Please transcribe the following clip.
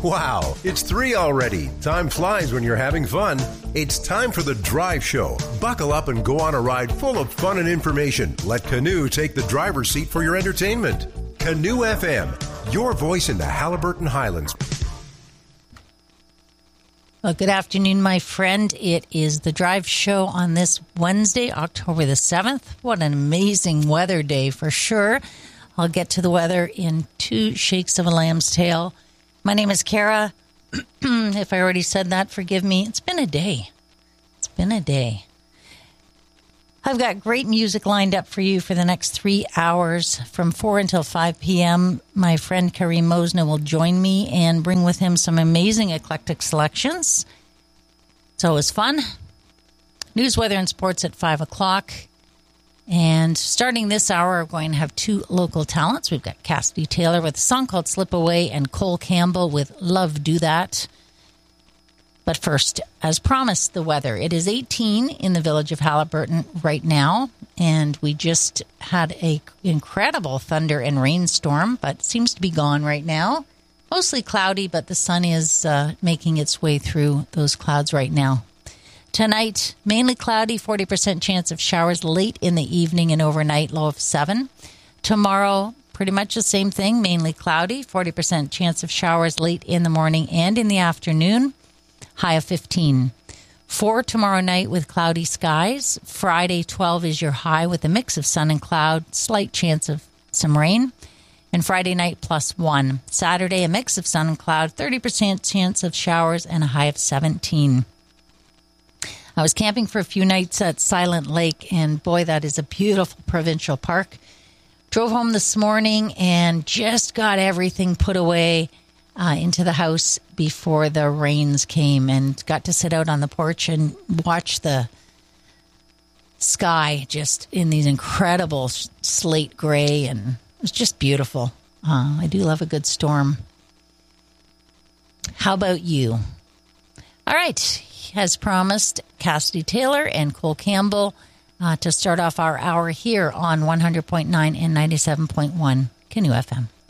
Wow, it's 3 already. Time flies when you're having fun. It's time for the Drive Show. Buckle up and go on a ride full of fun and information. Let Canoe take the driver's seat for your entertainment. Canoe FM, your voice in the Haliburton Highlands. Well, good afternoon, my friend. It is the Drive Show on this Wednesday, October the 7th. What an amazing weather day for sure. I'll get to the weather in 2 shakes of a lamb's tail. My name is Kara. If I already said that, forgive me. It's been a day. I've got great music lined up for you for the next 3 hours. From 4 until 5 p.m., my friend Kareem Mosna will join me and bring with him some amazing eclectic selections. It's always fun. News, weather, and sports at 5 o'clock. And starting this hour, we're going to have 2 local talents. We've got Cassidy Taylor with a song called Slip Away and Cole Campbell with Love Do That. But first, as promised, the weather. It is 18 in the village of Haliburton right now, and we just had an incredible thunder and rainstorm, but seems to be gone right now. Mostly cloudy, but the sun is making its way through those clouds right now. Tonight, mainly cloudy, 40% chance of showers late in the evening and overnight, low of 7. Tomorrow, pretty much the same thing, mainly cloudy, 40% chance of showers late in the morning and in the afternoon, high of 15. 4 tomorrow night with cloudy skies. Friday, 12 is your high with a mix of sun and cloud, slight chance of some rain. And Friday night, +1. Saturday, a mix of sun and cloud, 30% chance of showers and a high of 17. I was camping for a few nights at Silent Lake, and boy, that is a beautiful provincial park. Drove home this morning and just got everything put away into the house before the rains came, and got to sit out on the porch and watch the sky just in these incredible slate gray, and it was just beautiful. I do love a good storm. How about you? All right. As promised, Cassidy Taylor and Cole Campbell to start off our hour here on 100.9 and 97.1 Canoe FM.